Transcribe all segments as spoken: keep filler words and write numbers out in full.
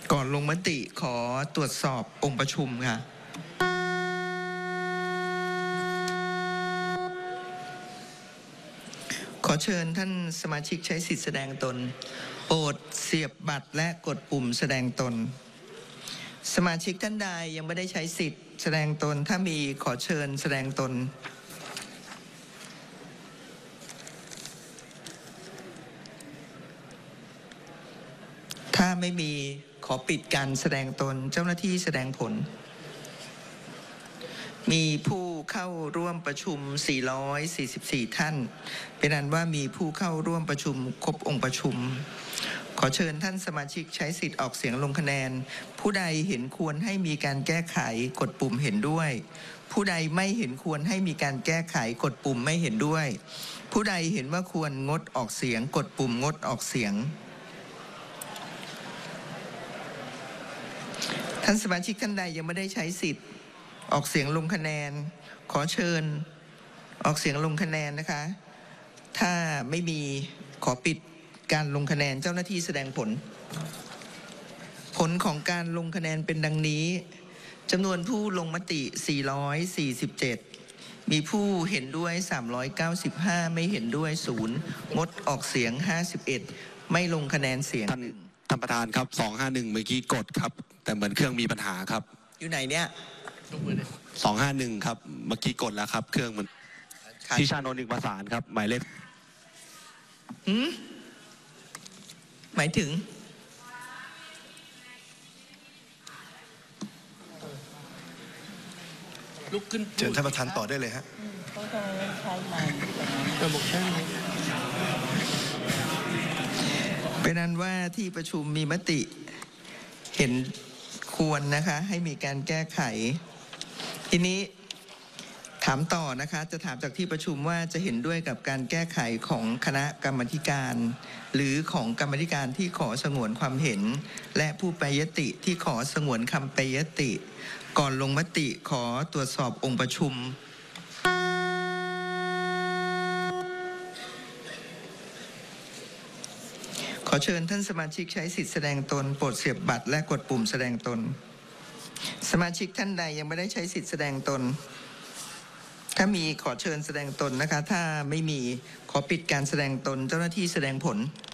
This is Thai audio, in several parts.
ก่อนลงมติขอตรวจสอบองค์ประชุมค่ะขอเชิญท่านสมาชิกใช้สิทธิแสดงตนโปรดเสียบบัตรและกดปุ่มแสดงตนสมาชิกท่านใดยังไม่ได้ใช้สิทธิ์แสดงตนถ้ามีขอเชิญแสดงตนถ้าไม่มีขอปิดการแสดงตนเจ้าหน้าที่แสดงผลมีผู้เข้าร่วมประชุมสี่ร้อยสี่สิบสี่ท่านเป็นอันว่ามีผู้เข้าร่วมประชุมครบองค์ประชุมขอเชิญท่านสมาชิกใช้สิทธิ์ออกเสียงลงคะแนนผู้ใดเห็นควรให้มีการแก้ไขกดปุ่มเห็นด้วยผู้ใดไม่เห็นควรให้มีการแก้ไขกดปุ่มไม่เห็นด้วยผู้ใดเห็นว่าควรงดออกเสียงกดปุ่มงดออกเสียงท่านสมาชิกท่านใดยังไม่ได้ใช้สิทธิ์ออกเสียงลงคะแนนขอเชิญออกเสียงลงคะแนนนะคะถ้าไม่มีขอปิดการลงคะแนนเจ้าหน้าที่แสดงผลผลของการลงคะแนนเป็นดังนี้จำนวนผู้ลงมติสี่ร้อยสี่สิบเจ็ดมีผู้เห็นด้วยสามร้อยเก้าสิบห้าไม่เห็นด้วยศูนย์งดออกเสียงห้าสิบเอ็ดไม่ลงคะแนนเสียงหนึ่งท่านประธานครับสองห้าหนึ่งเมื่อกี้กดครับแต่เหมือนเครื่องมีปัญหาครับอยู่ไหนเนี่ยสองห้าหนึ่งครับเมื่อกี้กดแล้วครับเครื่องมันที่ชานนท์อีกประสานครับหมายเลขหืมหมายถึงลุกขึ้นเชิญท่านประธานต่อได้เลยฮะเขาจะใช้ไม้ระบบใช้ไม้เป็นนั้นว่าที่ประชุมมีมติเห็นควรนะคะให้มีการแก้ไขทีนี้ถามต่อนะคะจะถามจากที่ประชุมว่าจะเห็นด้วยกับการแก้ไขของคณะกรรมาธิการหรือของกรรมาธิการที่ขอสงวนความเห็นและผู้แปรยติที่ขอสงวนคำแปรยติก่อนลงมติขอตรวจสอบองค์ประชุมขอเชิญท่านสมาชิกใช้สิทธิแสดงตนโปรดเสียบบัตรและกดปุ่มแสดงตนสมาชิกท่านใดยังไม่ได้ใช้สิทธิแสดงตนถ้ามีขอเชิญแสดงตนนะคะถ้าไม่มีขอปิดการแสดงตนเจ้าหน้าที่แสดงผล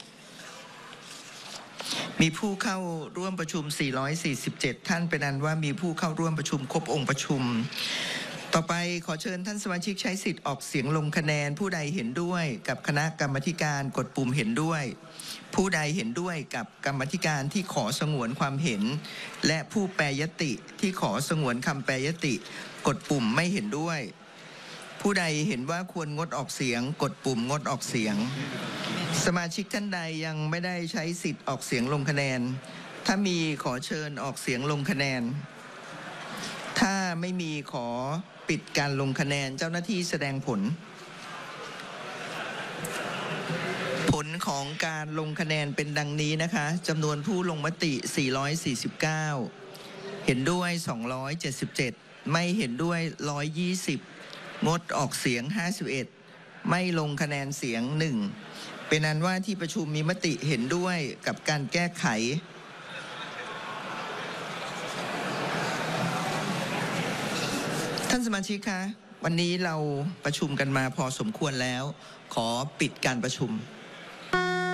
มีผู้เข้าร่วมประชุมสี่ร้อยสี่สิบเจ็ดท่านเป็นอันว่ามีผู้เข้าร่วมประชุมครบองค์ประชุมต่อไปขอเชิญท่านสมาชิกใช้สิทธิ์ออกเสียงลงคะแนนผู้ใดเห็นด้วยกับคณะกรรมาธิการกดปุ่มเห็นด้วยผู้ใดเห็นด้วยกับกรรมาธิการที่ขอสงวนความเห็นและผู้แปรยติที่ขอสงวนคำแปรยติกดปุ่มไม่เห็นด้วยผู้ใดเห็นว่าควรงดออกเสียงกดปุ่มงดออกเสียงสมาชิกท่านใดยังไม่ได้ใช้สิทธิ์ออกเสียงลงคะแนนถ้ามีขอเชิญออกเสียงลงคะแนนถ้าไม่มีขอปิดการลงคะแนนเจ้าหน้าที่แสดงผลผลของการลงคะแนนเป็นดังนี้นะคะจำนวนผู้ลงมติสี่ร้อยสี่สิบเก้าเห็นด้วยสองร้อยเจ็ดสิบเจ็ดไม่เห็นด้วยหนึ่งร้อยยี่สิบงดออกเสียงห้าสิบเอ็ดไม่ลงคะแนนเสียงหนึ่งเป็นอันว่าที่ประชุมมีมติเห็นด้วยกับการแก้ไขท่านสมาชิกคะวันนี้เราประชุมกันมาพอสมควรแล้วขอปิดการประชุม